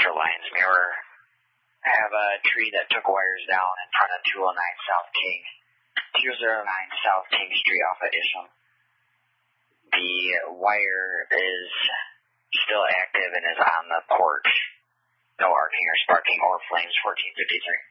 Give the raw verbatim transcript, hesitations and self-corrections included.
Metro Lions Mirror. I have a tree that took wires down in front of two oh nine South King, two oh nine South King Street off of Isham. The wire is still active and is on the porch. No arcing or sparking or flames, fourteen fifty-three.